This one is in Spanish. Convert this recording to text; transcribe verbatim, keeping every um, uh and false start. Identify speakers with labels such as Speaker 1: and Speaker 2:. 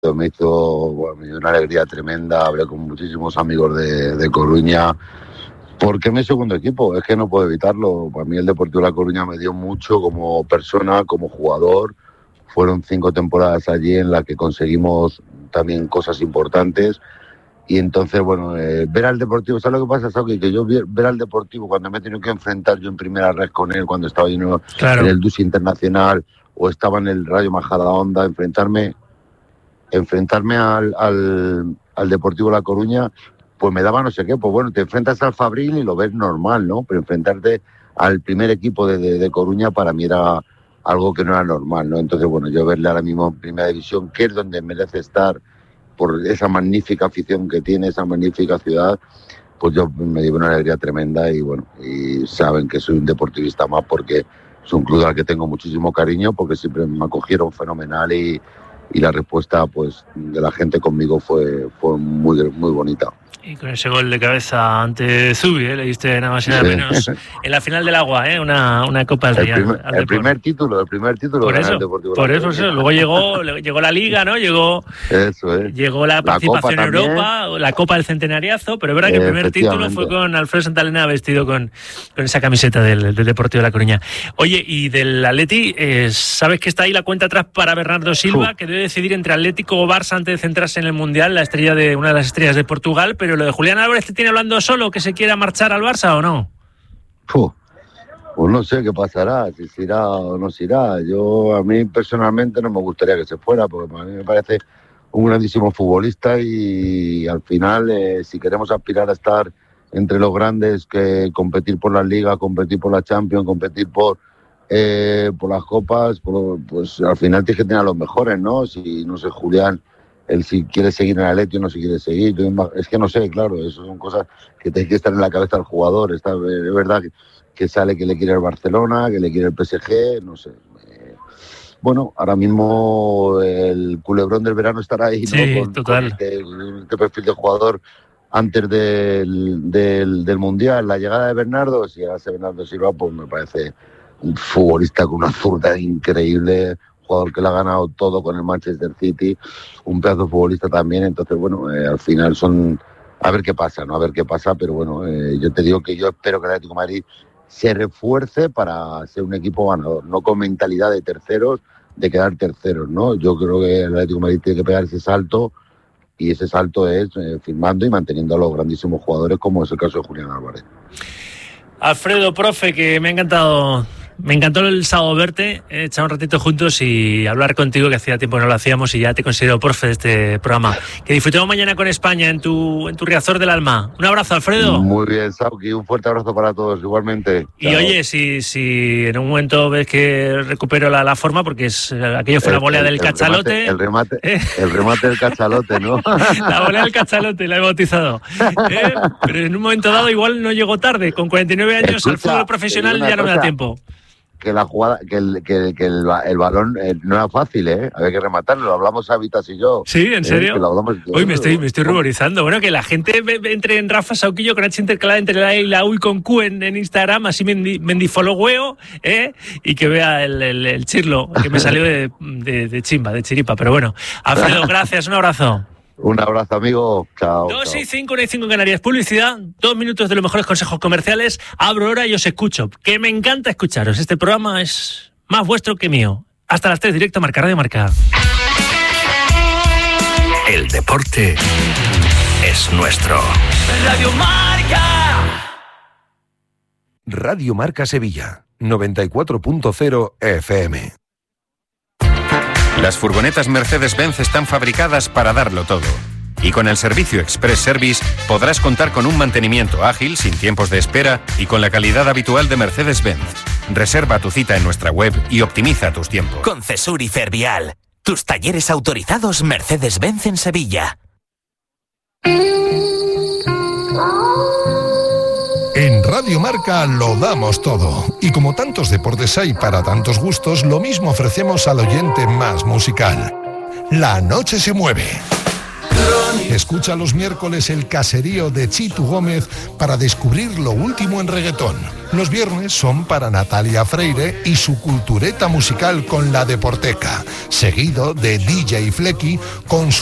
Speaker 1: me hizo bueno, me dio una alegría tremenda. Hablé con muchísimos amigos de, de Coruña, porque es mi segundo equipo, es que no puedo evitarlo. Para mí el Deportivo de La Coruña me dio mucho como persona, como jugador. Fueron cinco temporadas allí en las que conseguimos también cosas importantes. Y entonces, bueno, eh, ver al Deportivo, ¿sabes lo que pasa, Sauki? Que yo ver al Deportivo cuando me he tenido que enfrentar yo en primera red con él, cuando estaba yo claro. en el D U S Internacional o estaba en el Rayo Majadahonda, enfrentarme enfrentarme al, al, al Deportivo La Coruña, pues me daba no sé qué. Pues bueno, te enfrentas al Fabril y lo ves normal, ¿no? Pero enfrentarte al primer equipo de, de, de Coruña para mí era algo que no era normal, ¿no? Entonces, bueno, yo verle ahora mismo en Primera División, que es donde merece estar, por esa magnífica afición que tiene, esa magnífica ciudad, pues yo me llevo una alegría tremenda y bueno, y saben que soy un deportivista más porque es un club al que tengo muchísimo cariño, porque siempre me acogieron fenomenal y, y la respuesta pues de la gente conmigo fue, fue muy, muy bonita.
Speaker 2: Y con ese gol de cabeza ante Zubi, ¿eh? Le diste nada más y nada menos en la final del agua, ¿eh? Una, una Copa del Real.
Speaker 1: El, primer, el primer título, el primer título.
Speaker 2: Por eso, por eso, eso. Luego llegó, llegó la Liga, ¿no? Llegó,
Speaker 1: eso es.
Speaker 2: Llegó la participación en Europa, la Copa del Centenariazo, pero es verdad que el primer título fue con Alfredo Santalena vestido con, con esa camiseta del, del Deportivo de La Coruña. Oye, y del Atleti, eh, ¿sabes que está ahí la cuenta atrás para Bernardo Silva, uh. que debe decidir entre Atlético o Barça antes de centrarse en el Mundial, la estrella de una de las estrellas de Portugal, pero lo de Julián Álvarez te tiene hablando solo, que se quiera marchar al Barça o no?
Speaker 1: Puh, pues no sé qué pasará, si se irá o no se irá. Yo, a mí personalmente no me gustaría que se fuera, porque a mí me parece un grandísimo futbolista y al final, eh, si queremos aspirar a estar entre los grandes, que competir por la Liga, competir por la Champions, competir por, eh, por las Copas, por, pues al final tienes que tener a los mejores, ¿no? Si, no sé, Julián, él si quiere seguir en el Atleti o no si quiere seguir, es que no sé, claro, eso son cosas que tienen que estar en la cabeza del jugador. Está, es verdad que, que sale que le quiere el Barcelona, que le quiere el P S G, no sé. Eh, bueno, ahora mismo el culebrón del verano estará ahí, ¿no?
Speaker 2: Sí,
Speaker 1: con,
Speaker 2: total.
Speaker 1: Con este, este perfil de jugador antes del, del, del Mundial. La llegada de Bernardo, si llegase Bernardo Silva, pues me parece un futbolista con una zurda increíble, jugador que le ha ganado todo con el Manchester City, un pedazo de futbolista también. Entonces, bueno, eh, al final son... A ver qué pasa, ¿no? A ver qué pasa, pero bueno, eh, yo te digo que yo espero que el Atlético de Madrid se refuerce para ser un equipo ganador, no con mentalidad de terceros, de quedar terceros, ¿no? Yo creo que el Atlético de Madrid tiene que pegar ese salto, y ese salto es eh, firmando y manteniendo a los grandísimos jugadores, como es el caso de Julián Álvarez.
Speaker 2: Alfredo, profe, que me ha encantado... Me encantó el sábado verte, eh, echar un ratito juntos y hablar contigo, que hacía tiempo que no lo hacíamos y ya te considero profe de este programa. Que disfrutemos mañana con España en tu en tu Riazor del Alma. Un abrazo, Alfredo.
Speaker 1: Muy bien, Sauki, un fuerte abrazo para todos, igualmente.
Speaker 2: Y Chao. Oye, si, si en un momento ves que recupero la, la forma, porque es aquello fue la volea del el cachalote.
Speaker 1: Remate, el remate, ¿eh? el remate del cachalote, ¿no?
Speaker 2: La volea del cachalote, la he bautizado. ¿Eh? Pero en un momento dado igual no llego tarde. Con cuarenta y nueve años Escucha, al fútbol profesional ya no me da tiempo.
Speaker 1: Que la jugada, que el, que, que el, el balón eh, no era fácil, ¿eh? Había que rematarlo, lo hablamos Habitas y yo.
Speaker 2: Sí, ¿en serio?
Speaker 1: Eh, lo hablamos,
Speaker 2: Uy, me estoy, me estoy ruborizando. Bueno, que la gente entre en Rafa Sauquillo con H intercalada entre la E y la U y con Q en, en Instagram, así me, me endifoloweo, ¿eh? Y que vea el, el, el chirlo, que me salió de, de, de chimba, de chiripa. Pero bueno, Alfredo, gracias, un abrazo.
Speaker 1: Un abrazo, amigo. Chao.
Speaker 2: Dos y cinco, una y cinco en Canarias. Publicidad, dos minutos de los mejores consejos comerciales. Abro hora y os escucho. Que me encanta escucharos. Este programa es más vuestro que mío. Hasta las tres, directo, Marca Radio Marca.
Speaker 3: El deporte es nuestro.
Speaker 4: Radio Marca.
Speaker 3: Radio Marca Sevilla, noventa y cuatro punto cero F M.
Speaker 5: Las furgonetas Mercedes-Benz están fabricadas para darlo todo. Y con el servicio Express Service podrás contar con un mantenimiento ágil, sin tiempos de espera y con la calidad habitual de Mercedes-Benz. Reserva tu cita en nuestra web y optimiza tus tiempos.
Speaker 6: Con Cesur y Fervial, tus talleres autorizados Mercedes-Benz en Sevilla.
Speaker 7: En Radio Marca lo damos todo. Y como tantos deportes hay para tantos gustos, lo mismo ofrecemos al oyente más musical. La noche se mueve. Escucha los miércoles el caserío de Chitu Gómez para descubrir lo último en reggaetón. Los viernes son para Natalia Freire y su cultureta musical con la Deporteca, seguido de D J Flecky con su